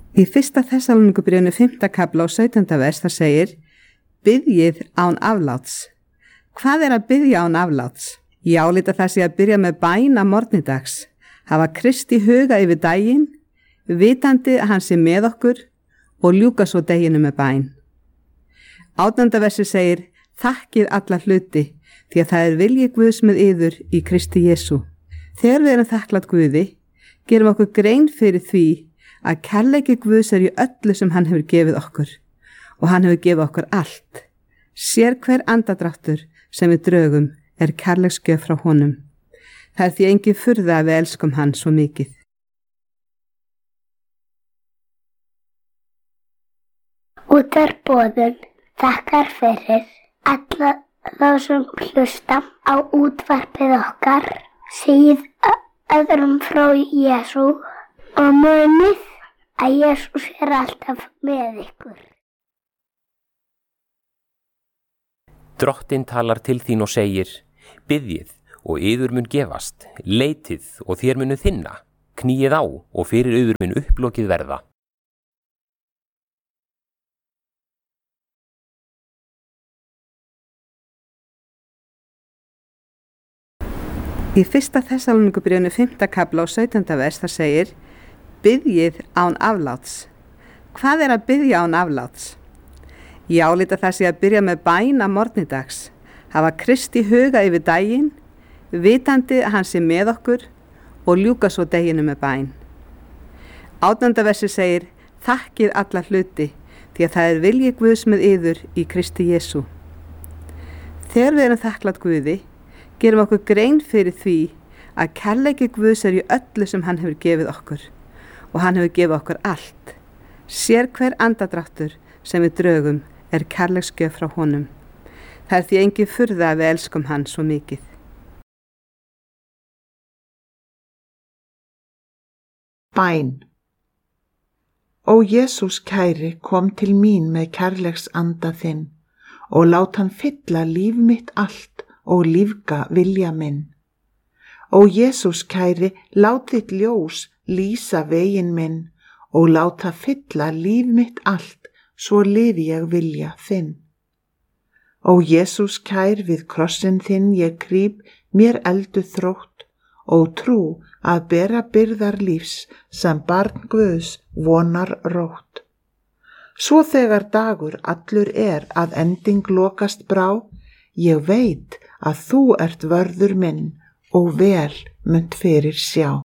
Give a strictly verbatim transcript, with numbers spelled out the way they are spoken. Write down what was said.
Í fyrsta Þessalóníkubréfinu fimmta kafla og sautjánda vers það segir: Biðjið án afláts. Hvað er að biðja án afláts? Ég álíta það sé að byrja með bæn að morgnidags, hafa Kristi huga yfir daginn, vitandi að hann sé með okkur og ljúka svo deginu með bæn. Átjánda versi segir: Þakkið alla hluti, því að það er vilji Guðs með yður í Kristi Jesú. Þegar við erum þakklátt Guði, gerum okkur grein fyrir því að kærleiki Guðs er í öllu sem hann hefur gefið okkur og hann hefur gefið okkur allt. Sér hver andadráttur sem við drögum er kærleiksgjöf frá honum. Það er því engin furða að við elskum hann svo mikið. Útvarpsboðun þakkar fyrir alla þá sem hlusta á útvarpið okkar, segið öðrum frá Jesú og munið að Jesús er alltaf með ykkur. Drottinn talar til þín og segir: Biðjið og yður mun gefast, leitið og þér munu þinna, kníið á og fyrir yður mun upplokið verða. Í fyrsta Þessalóníkubréfinu fimmta kafla og sautjánda vers það segir: Biðjið án afláts. Hvað er að biðja án afláts? Ég álíta það sé að byrja með bæn að morgnidags, hafa Kristi huga yfir daginn, vitandi að hann sé með okkur og ljúka svo deginu með bæn. Átjánda versi segir: Þakkið alla hluti, því að það er vilji Guðs með yður í Kristi Jesú. Þegar við erum þakklátt Guði, gerum okkur grein fyrir því að kærleiki Guðs er í öllu sem hann hefur gefið okkur og hann hefur gefið okkur allt. Sér hver andadráttur sem við drögum er kærleiksgjöf frá honum. Það er því engin furða að við elskum hann svo mikið. Bæn. Ó Jesús kæri, kom til mín með kærleiks anda þinn og lát hann fylla líf mitt allt og lífga vilja minn. Ó Jesús kæri, lát þitt ljós lýsa veginn minn og láta fylla líf mitt allt, svo lifi ég vilja þinn. Ó Jesús kær, við krossinn þinn ég krýp mér eldu þrótt og trú að bera byrðar lífs sem barn Guðs vonar rótt. Svo þegar dagur allur er að ending lokast brá, ég veit að þú ert vörður minn og vel munt fyrir sjá.